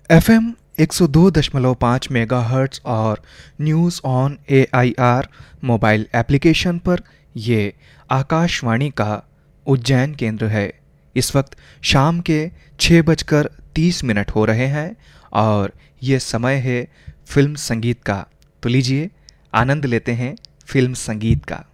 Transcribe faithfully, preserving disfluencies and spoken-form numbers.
F M एक सौ दो दशमलव पाँच मेगाहर्ट्ज़ और news on A I R mobile application पर ये आकाशवाणी का उज्जैन केंद्र है। इस वक्त शाम के छः बजकर तीस मिनट हो रहे हैं और ये समय है फिल्म संगीत का। तो लीजिए आनंद लेते हैं फिल्म संगीत का।